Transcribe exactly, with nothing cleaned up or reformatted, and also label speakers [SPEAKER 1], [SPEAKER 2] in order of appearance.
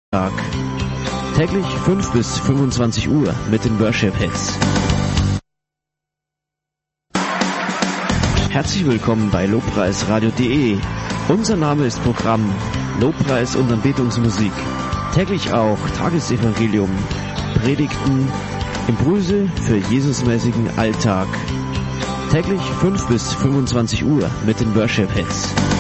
[SPEAKER 1] Tag. Täglich fünf bis fünfundzwanzig Uhr mit den Worship Hits. Herzlich willkommen bei Lobpreisradio punkt de. Unser Name ist Programm Lobpreis und Anbetungsmusik. Täglich auch Tagesevangelium, Predigten, Impulse für Jesusmäßigen Alltag. Täglich fünf bis fünfundzwanzig Uhr mit den Worship Hits.